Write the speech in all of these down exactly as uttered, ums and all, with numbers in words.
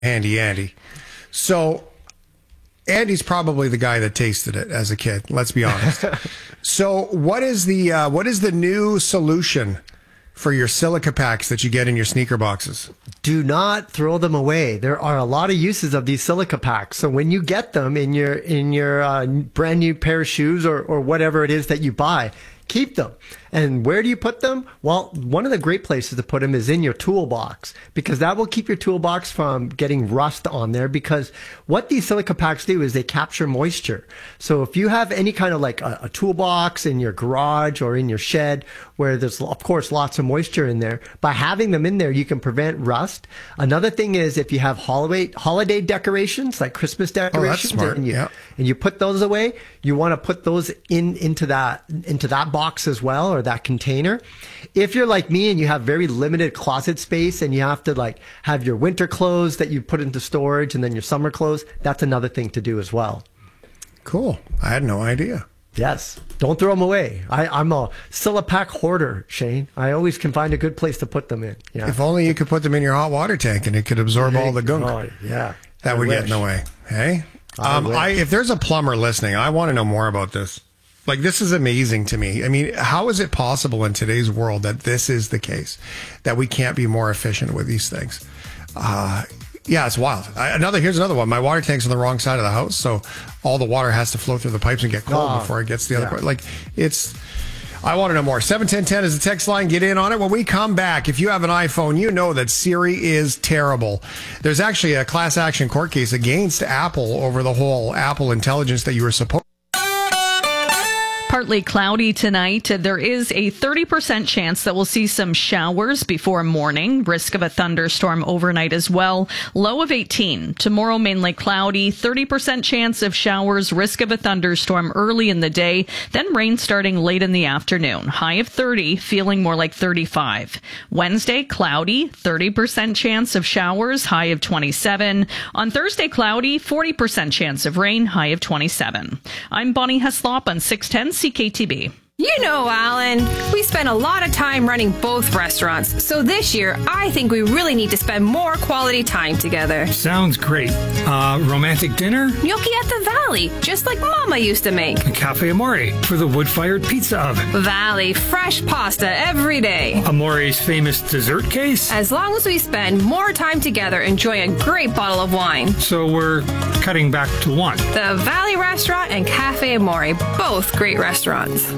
Handy Andy. So Andy's probably the guy that tasted it as a kid. Let's be honest. So what is the uh, what is the new solution for your silica packs that you get in your sneaker boxes? Do not throw them away. There are a lot of uses of these silica packs. So when you get them in your in your uh, brand new pair of shoes or, or whatever it is that you buy, keep them. And where do you put them? Well, one of the great places to put them is in your toolbox, because that will keep your toolbox from getting rust on there, because what these silica packs do is they capture moisture. So if you have any kind of like a, a toolbox in your garage or in your shed where there's, of course, lots of moisture in there, by having them in there, you can prevent rust. Another thing is if you have holiday, holiday decorations, like Christmas decorations, oh, that's smart. and, you, yeah. and you put those away, you want to put those in into that into that box as well, or that container. If you're like me and you have very limited closet space and you have to like have your winter clothes that you put into storage and then your summer clothes, that's another thing to do as well. Cool. I had no idea. Yes. Don't throw them away. I, I'm a Silipack hoarder, Shane. I always can find a good place to put them in. Yeah. If only you could put them in your hot water tank and it could absorb all the gunk. Oh, yeah. That I would wish. get in the way. Hey? I Um, wish. I, if there's a plumber listening, I want to know more about this. Like, this is amazing to me. I mean, how is it possible in today's world that this is the case, that we can't be more efficient with these things? Uh, yeah, it's wild. I, another Here's another one. My water tank's on the wrong side of the house, so all the water has to flow through the pipes and get cold Oh, before it gets to the other yeah. part. Like, it's... I want to know more. seven ten ten is the text line. Get in on it. When we come back, if you have an iPhone, you know that Siri is terrible. There's actually a class action court case against Apple over the whole Apple Intelligence that you were supposed Partly cloudy tonight. There is a thirty percent chance that we'll see some showers before morning. Risk of a thunderstorm overnight as well. Low of eighteen. Tomorrow mainly cloudy. thirty percent chance of showers. Risk of a thunderstorm early in the day. Then rain starting late in the afternoon. High of thirty. Feeling more like thirty-five. Wednesday cloudy. thirty percent chance of showers. High of twenty-seven. On Thursday cloudy. forty percent chance of rain. High of twenty-seven. I'm Bonnie Heslop on six ten C K T B. You know, Alan, we spend a lot of time running both restaurants, so this year I think we really need to spend more quality time together. Sounds great. Uh, romantic dinner? Gnocchi at the Valley, just like Mama used to make. Cafe Amore for the wood-fired pizza oven. Valley, fresh pasta every day. Amore's famous dessert case? As long as we spend more time together enjoying a great bottle of wine. So we're cutting back to one. The Valley Restaurant and Cafe Amore, both great restaurants.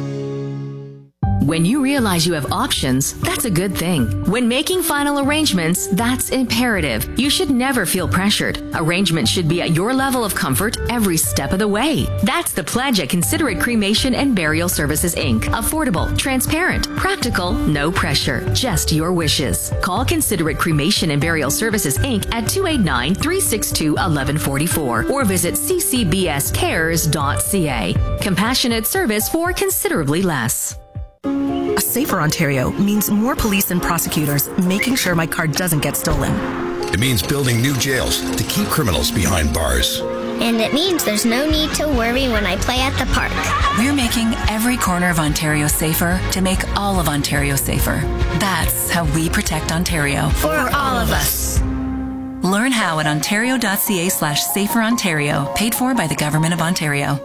When you realize you have options, that's a good thing. When making final arrangements, that's imperative. You should never feel pressured. Arrangements should be at your level of comfort every step of the way. That's the pledge at Considerate Cremation and Burial Services, Incorporated. Affordable, transparent, practical, no pressure, just your wishes. Call Considerate Cremation and Burial Services, Incorporated at two eight nine, three six two, one one four four or visit c c b s cares dot c a. Compassionate service for considerably less. A safer Ontario means more police and prosecutors making sure my car doesn't get stolen. It means building new jails to keep criminals behind bars. And it means there's no need to worry when I play at the park. We're making every corner of Ontario safer to make all of Ontario safer. That's how we protect Ontario. For all of us. Learn how at ontario.ca slash safer Ontario. Paid for by the Government of Ontario.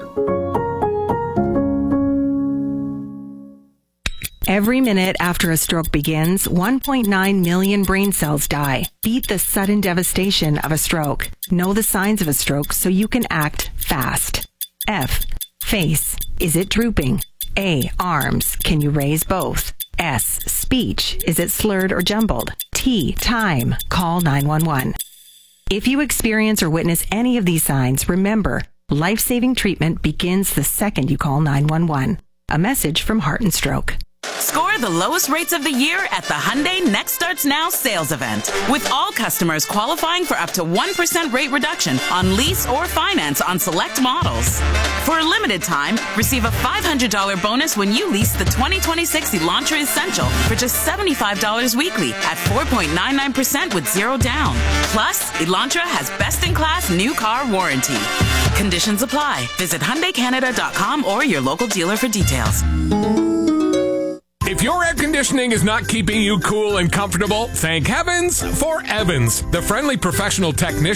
Every minute after a stroke begins, one point nine million brain cells die. Beat the sudden devastation of a stroke. Know the signs of a stroke so you can act fast. F. Face. Is it drooping? A. Arms. Can you raise both? S. Speech. Is it slurred or jumbled? T. Time. Call nine one one. If you experience or witness any of these signs, remember, life-saving treatment begins the second you call nine one one. A message from Heart and Stroke. Score the lowest rates of the year at the Hyundai Next Starts Now sales event. With all customers qualifying for up to one percent rate reduction on lease or finance on select models. For a limited time, receive a five hundred dollars bonus when you lease the twenty twenty-six Elantra Essential for just seventy-five dollars weekly at four point nine nine percent with zero down. Plus, Elantra has best-in-class new car warranty. Conditions apply. Visit Hyundai Canada dot com or your local dealer for details. If your air conditioning conditioning is not keeping you cool and comfortable, thank heavens for Evans, the friendly professional technician